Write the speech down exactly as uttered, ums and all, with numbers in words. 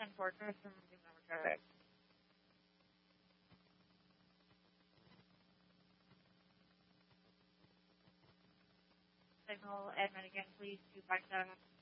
ten four, customer number traffic. Signal admin again, please, two five seven.